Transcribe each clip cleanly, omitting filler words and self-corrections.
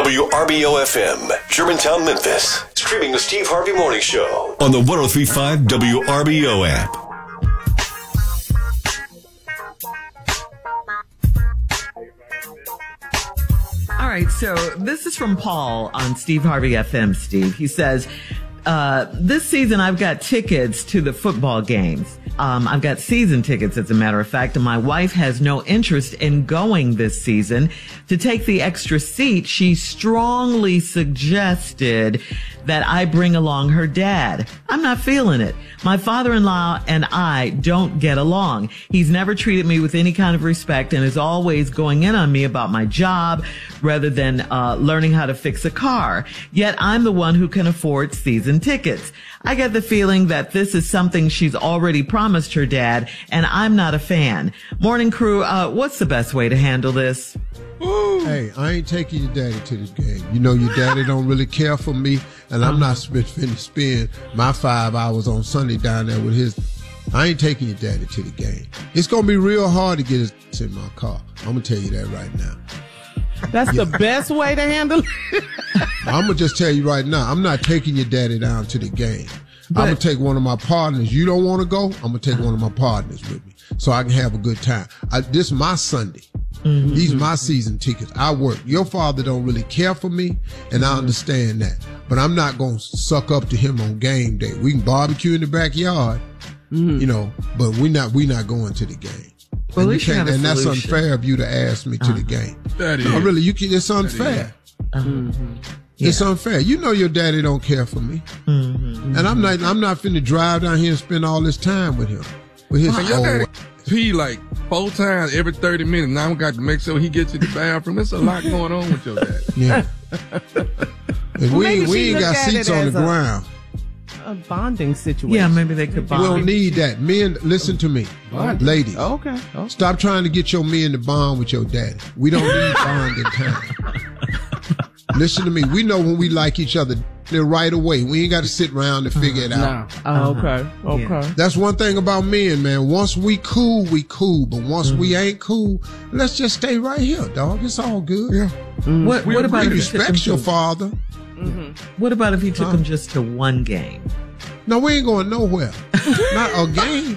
WRBO-FM, Germantown, Memphis. Streaming the Steve Harvey Morning Show on the 103.5 WRBO app. All right, so this is from Paul on Steve Harvey FM, Steve. He says, this season I've got tickets to the football games. I've got season tickets, as a matter of fact, and my wife has no interest in going this season. To take the extra seat, she strongly suggested that I bring along her dad. I'm not feeling it. My father-in-law and I don't get along. He's never treated me with any kind of respect and is always going in on me about my job rather than learning how to fix a car. Yet I'm the one who can afford season tickets. I get the feeling that this is something she's already promised her dad, and I'm not a fan. Morning crew, what's the best way to handle this? Hey, I ain't taking your daddy to this game. You know your daddy don't really care for me, and I'm not finna spend my 5 hours on Sunday down there with his. I ain't taking your daddy to the game. It's gonna be real hard to get his in my car. I'm gonna tell you that right now. That's the best way to handle it. I'm gonna just tell you right now, I'm not taking your daddy down to the game. I'm gonna take one of my partners. You don't want to go? I'm gonna take one of my partners with me so I can have a good time. This is my Sunday. Mm-hmm. These are my season tickets. I work. Your father don't really care for me, and I understand that. But I'm not gonna suck up to him on game day. We can barbecue in the backyard, you know, but we not going to the game. Well, and, and that's unfair of you to ask me to the game. That is. No, really, it's unfair. It's unfair. You know your daddy don't care for me. And I'm not finna drive down here and spend all this time with him. With his old pee like 4 times every 30 minutes. Now I got to make sure he gets to the bathroom. There's a lot going on with your dad. Yeah. And we ain't got seats on the ground. A bonding situation. Yeah, maybe they could bond. We don't need that. Men, listen to me. Ladies. Okay. Stop trying to get your men to bond with your daddy. We don't need bonding time. Listen to me. We know when we like each other right away. We ain't got to sit around and figure it out. Okay. Yeah. That's one thing about men, man. Once we cool, we cool. But once we ain't cool, let's just stay right here, dog. It's all good. Yeah. What about if he respects your father? What about if he took him just to one game? No, we ain't going nowhere. Not a game.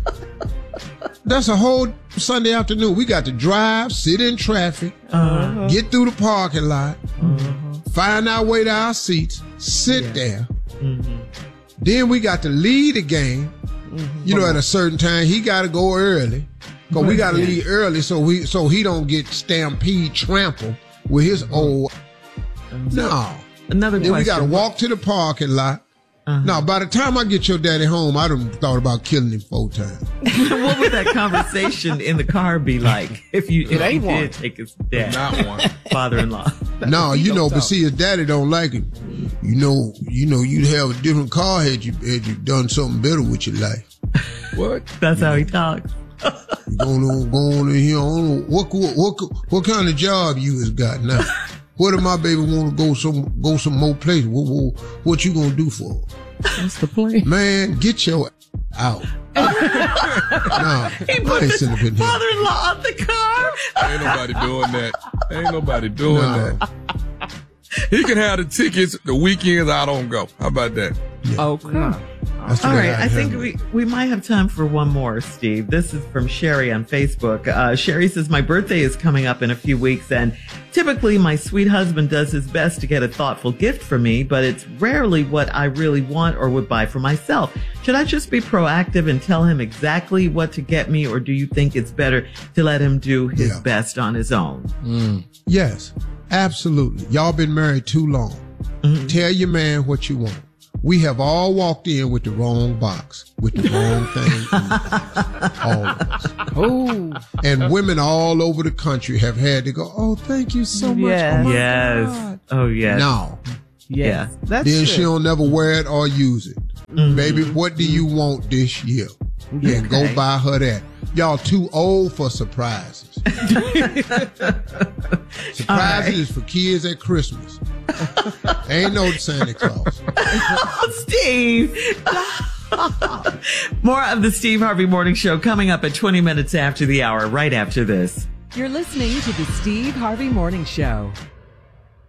That's a whole Sunday afternoon. We got to drive, sit in traffic, get through the parking lot, find our way to our seats, sit there. Then we got to leave the game. You know, at a certain time, he got to go early. Because we got to leave early so he don't get stampede trampled with his old. No. Another then question. We got to walk to the parking lot. Now, by the time I get your daddy home, I done thought about killing him 4 times. What would that conversation in the car be like if you did take his dad, Not one. father-in-law? No, you know, but see, his daddy don't like him. You know, you'd have a different car had you done something better with your life. What? That's how he talks. Going on in here. I don't know, what kind of job you has got now? What if my baby want to go some more places? What you gonna do for her? What's the plan? Man, get your out. No, He put his father-in-law on the car. Ain't nobody doing that. Ain't nobody doing that. He can have the tickets the weekends I don't go. How about that? Yeah. Okay. That's All the way right, I think we might have time for one more, Steve. This is from Sherry on Facebook. Sherry says, my birthday is coming up in a few weeks, and typically my sweet husband does his best to get a thoughtful gift for me, but it's rarely what I really want or would buy for myself. Should I just be proactive and tell him exactly what to get me, or do you think it's better to let him do his best on his own? Yes, absolutely. Y'all been married too long. Tell your man what you want. We have all walked in with the wrong box, with the wrong thing. All of us. Oh. And women all over the country have had to go, oh, thank you so much. Yes. Oh, my Yes. God. Oh, yes. No. Yes. Yeah. That's Then true. she'll never wear it or use it. Baby, what do you want this year? And go buy her that. Y'all too old for surprises. Surprises is for kids at Christmas. Ain't no Santa Claus. Steve. More of the Steve Harvey Morning Show coming up at 20 minutes after the hour, right after this. You're listening to the Steve Harvey Morning Show.